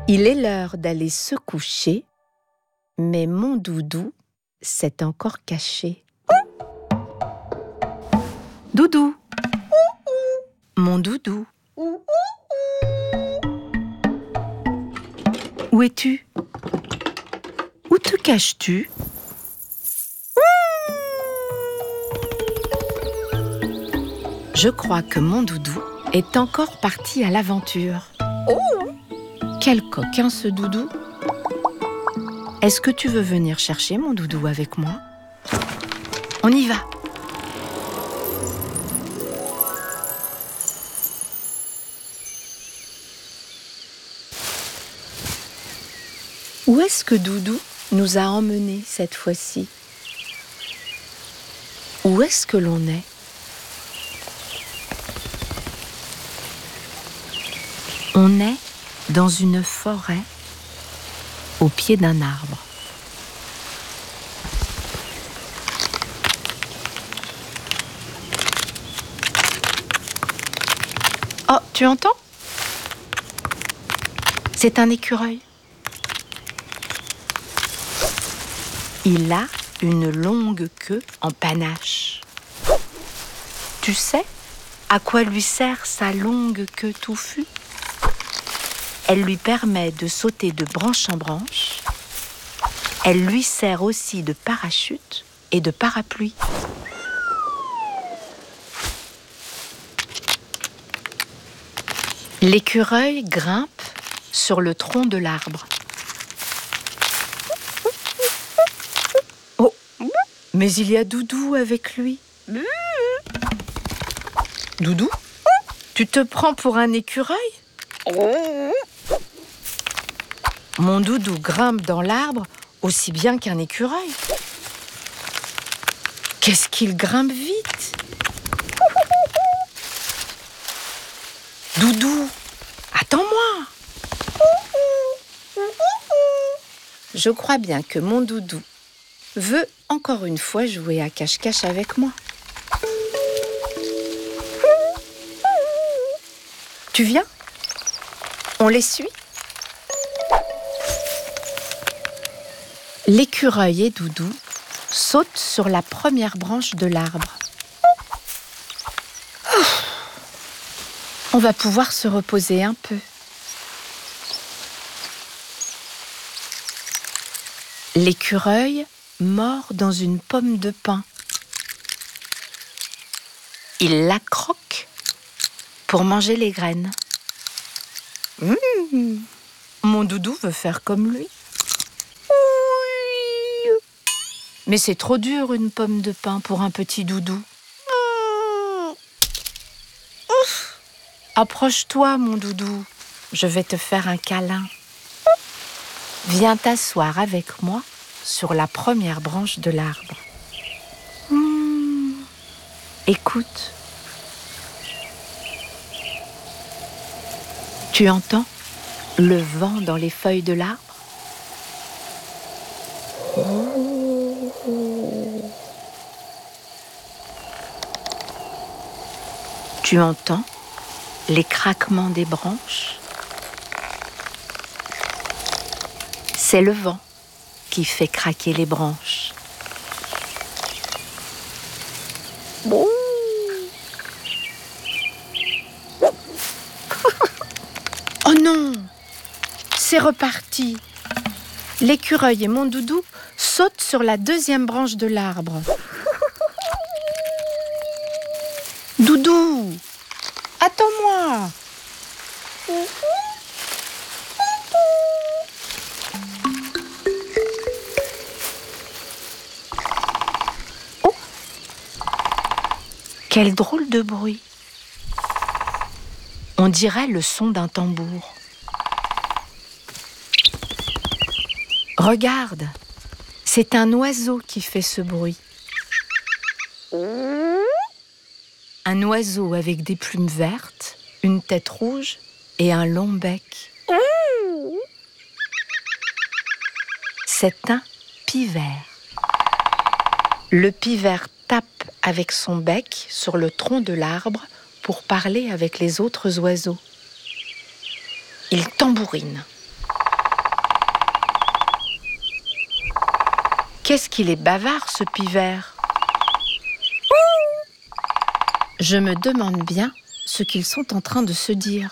Il est l'heure d'aller se coucher, mais mon doudou s'est encore caché. Doudou, mon doudou, où es-tu? Où te caches-tu? Je crois que mon doudou est encore parti à l'aventure. Quel coquin ce doudou! Est-ce que tu veux venir chercher mon doudou avec moi? On y va! Où est-ce que Doudou nous a emmenés cette fois-ci? Où est-ce que l'on est? On est dans une forêt au pied d'un arbre. Oh, tu entends? C'est un écureuil. Il a une longue queue en panache. Tu sais à quoi lui sert sa longue queue touffue? Elle lui permet de sauter de branche en branche. Elle lui sert aussi de parachute et de parapluie. L'écureuil grimpe sur le tronc de l'arbre. Oh, mais il y a Doudou avec lui. Doudou, tu te prends pour un écureuil? Mon doudou grimpe dans l'arbre aussi bien qu'un écureuil. Qu'est-ce qu'il grimpe vite! Doudou, attends-moi! Je crois bien que mon doudou veut encore une fois jouer à cache-cache avec moi. Tu viens? On les suit? L'écureuil et Doudou sautent sur la première branche de l'arbre. On va pouvoir se reposer un peu. L'écureuil mord dans une pomme de pin. Il la croque pour manger les graines. Mon doudou veut faire comme lui. Mais c'est trop dur une pomme de pin pour un petit doudou. Approche-toi, mon doudou. Je vais te faire un câlin. Viens t'asseoir avec moi sur la première branche de l'arbre. Écoute. Tu entends le vent dans les feuilles de l'arbre? Tu entends les craquements des branches? C'est le vent qui fait craquer les branches. Oh non! C'est reparti! L'écureuil et mon doudou sautent sur la deuxième branche de l'arbre. Doudou! Attends-moi! Oh! Quel drôle de bruit! On dirait le son d'un tambour. Regarde, c'est un oiseau qui fait ce bruit. Un oiseau avec des plumes vertes, une tête rouge et un long bec. C'est un pivert. Le pivert tape avec son bec sur le tronc de l'arbre pour parler avec les autres oiseaux. Il tambourine. Qu'est-ce qu'il est bavard, ce pivert. Je me demande bien ce qu'ils sont en train de se dire.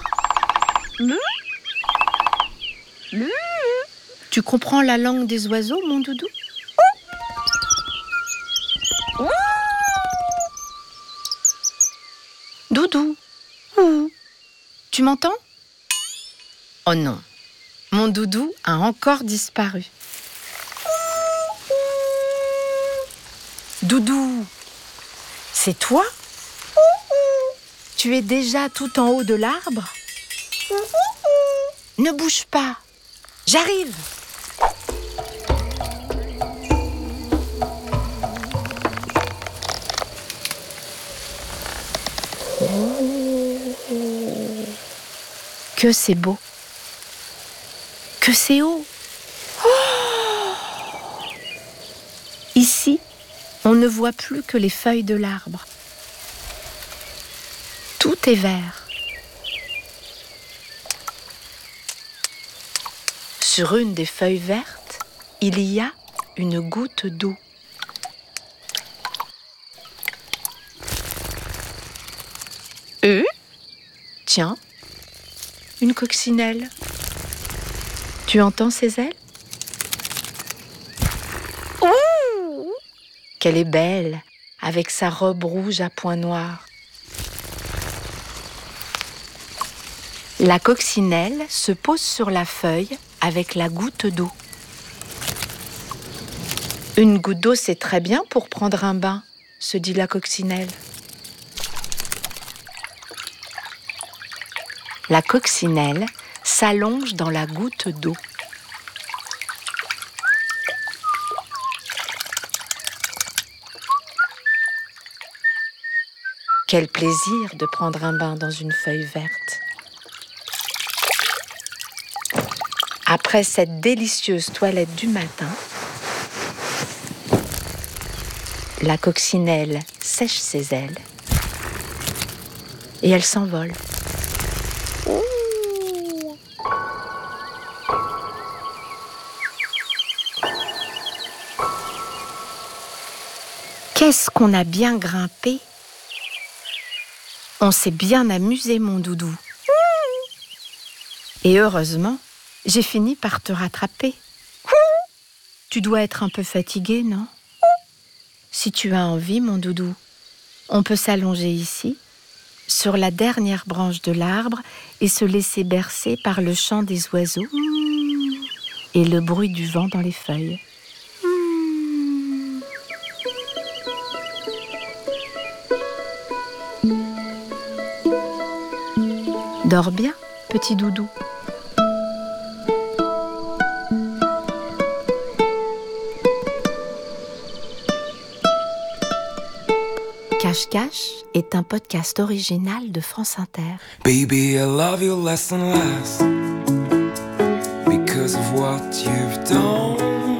Tu comprends la langue des oiseaux, mon doudou? Doudou, tu m'entends? Oh non, mon doudou a encore disparu. Doudou, c'est toi? Tu es déjà tout en haut de l'arbre? Ne bouge pas, j'arrive. Que c'est beau, que c'est haut. Ici, on ne voit plus que les feuilles de l'arbre. Tout est vert. Sur une des feuilles vertes, il y a une goutte d'eau. Tiens, une coccinelle. Tu entends ses ailes? Qu'elle est belle, avec sa robe rouge à points noirs. La coccinelle se pose sur la feuille avec la goutte d'eau. Une goutte d'eau, c'est très bien pour prendre un bain, se dit la coccinelle. La coccinelle s'allonge dans la goutte d'eau. Quel plaisir de prendre un bain dans une feuille verte. Après cette délicieuse toilette du matin, la coccinelle sèche ses ailes et elle s'envole. Qu'est-ce qu'on a bien grimpé! On s'est bien amusé, mon doudou. Et heureusement, j'ai fini par te rattraper. Tu dois être un peu fatigué, non? Si tu as envie, mon doudou, on peut s'allonger ici, sur la dernière branche de l'arbre, et se laisser bercer par le chant des oiseaux et le bruit du vent dans les feuilles. Dors bien, petit doudou. Cache-Cache est un podcast original de France Inter. Baby, I love you less and less because of what you've done.